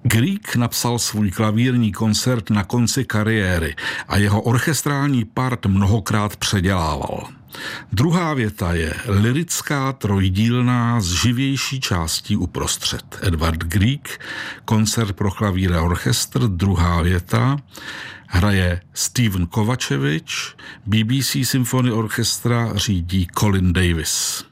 Grieg napsal svůj klavírní koncert na konci kariéry a jeho orchestrální part mnohokrát předělával. Druhá věta je lyrická trojdílná s živější částí uprostřed. Edvard Grieg, koncert pro klavír a orchestr, druhá věta, hraje Steven Kovačevič, BBC Symphony Orchestra řídí Colin Davis.